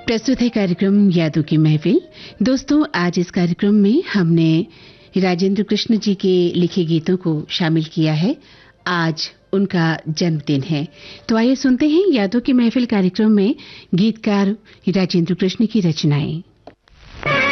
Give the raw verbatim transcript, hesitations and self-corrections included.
प्रस्तुत है कार्यक्रम यादों की महफिल। दोस्तों, आज इस कार्यक्रम में हमने राजेंद्र कृष्ण जी के लिखे गीतों को शामिल किया है। आज उनका जन्मदिन है, तो आइए सुनते हैं यादों की महफिल कार्यक्रम में गीतकार राजेंद्र कृष्ण की रचनाएं।